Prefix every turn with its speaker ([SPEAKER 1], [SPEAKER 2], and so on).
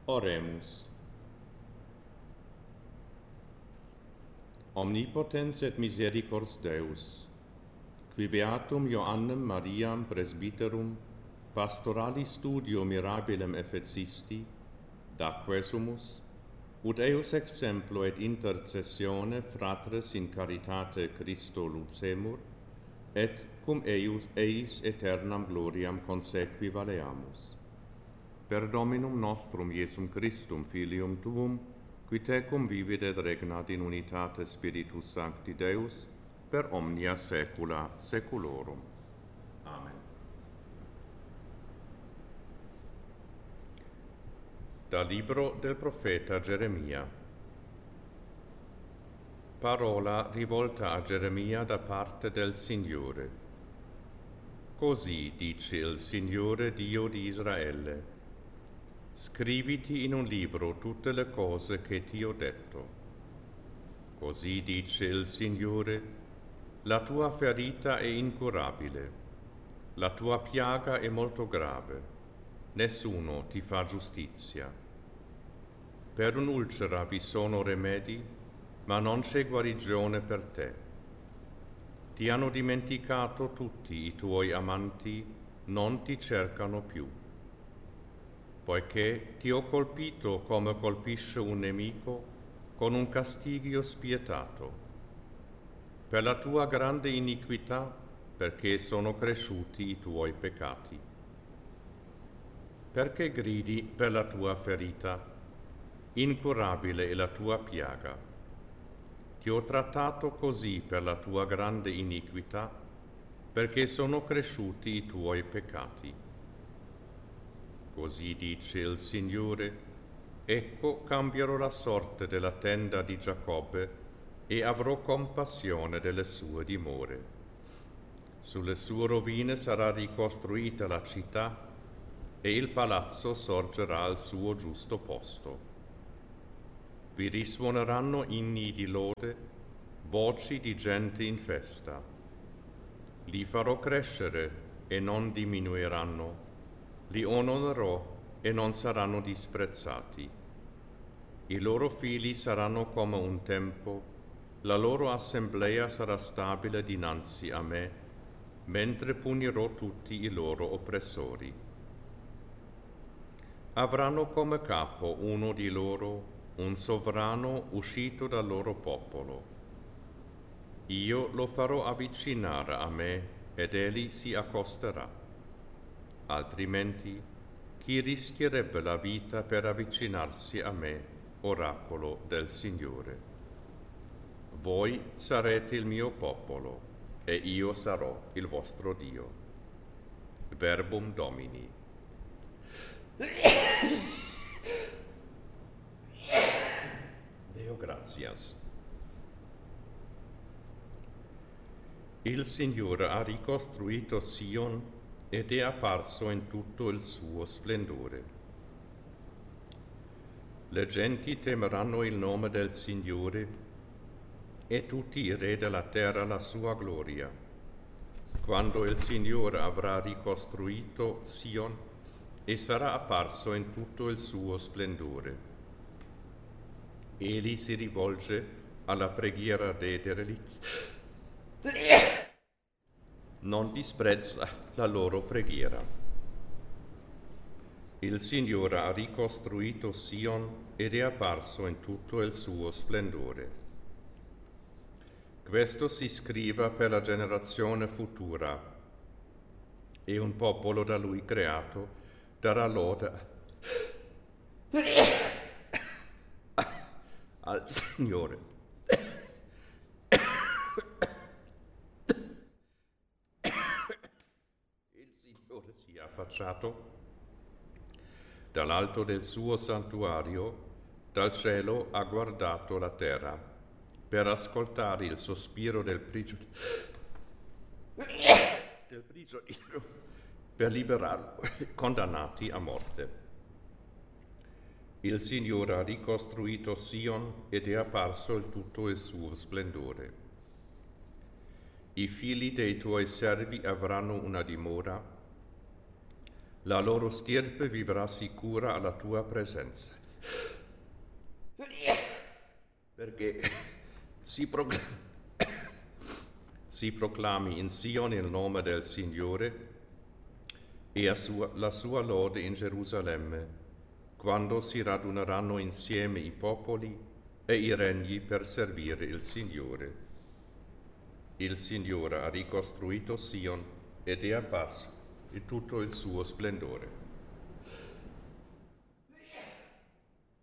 [SPEAKER 1] Oremus. Omnipotens et misericors Deus, qui beatum Ioannem Mariam presbyterum pastorali studio mirabilem effecisti, daque sumus, ut eius exemplo et intercessione fratres in caritate Christo lucemur, et cum eis aeternam gloriam consequi valeamus. Per Dominum nostrum Iesum Christum, Filium Tuum, qui tecum vivit et regnat in unitate Spiritus Sancti Deus, per omnia saecula saeculorum. Amen. Dal libro del profeta Geremia. Parola rivolta a Geremia da parte del Signore. Così dice il Signore Dio di Israele: scriviti in un libro tutte le cose che ti ho detto. Così dice il Signore: la tua ferita è incurabile, la tua piaga è molto grave, nessuno ti fa giustizia. Per un'ulcera vi sono rimedi, ma non c'è guarigione per te. Ti hanno dimenticato tutti i tuoi amanti, non ti cercano più. Poiché ti ho colpito come colpisce un nemico, con un castigo spietato. Per la tua grande iniquità, perché sono cresciuti i tuoi peccati. Perché gridi per la tua ferita? Incurabile è la tua piaga. Ti ho trattato così per la tua grande iniquità, perché sono cresciuti i tuoi peccati. Così dice il Signore: ecco, cambierò la sorte della tenda di Giacobbe e avrò compassione delle sue dimore. Sulle sue rovine sarà ricostruita la città e il palazzo sorgerà al suo giusto posto. Vi risuoneranno inni di lode, voci di gente in festa. Li farò crescere e non diminuiranno. Li onorerò e non saranno disprezzati. I loro figli saranno come un tempo, la loro assemblea sarà stabile dinanzi a me, mentre punirò tutti i loro oppressori. Avranno come capo uno di loro, un sovrano uscito dal loro popolo. Io lo farò avvicinare a me ed egli si accosterà. Altrimenti, chi rischierebbe la vita per avvicinarsi a me, oracolo del Signore? Voi sarete il mio popolo, e io sarò il vostro Dio. Verbum Domini. Deo gratias. Il Signore ha ricostruito Sion ed è apparso in tutto il suo splendore. Le genti temeranno il nome del Signore e tutti i re della terra la sua gloria, quando il Signore avrà ricostruito Sion e sarà apparso in tutto il suo splendore. Egli si rivolge alla preghiera dei derelitti. Non disprezza la loro preghiera. Il Signore ha ricostruito Sion ed è apparso in tutto il suo splendore. Questo si scriva per la generazione futura, e un popolo da lui creato darà lode al Signore. Affacciato dall'alto del suo santuario, dal cielo ha guardato la terra per ascoltare il sospiro del prigioniero, per liberarlo, condannati a morte. Il Signore ha ricostruito Sion ed è apparso in tutto il suo splendore. I figli dei tuoi servi avranno una dimora, La loro stirpe vivrà sicura alla tua presenza. Perché si proclami in Sion il nome del Signore e la sua lode in Gerusalemme, quando si raduneranno insieme i popoli e i regni per servire il Signore. Il Signore ha ricostruito Sion ed è apparso in tutto il suo splendore.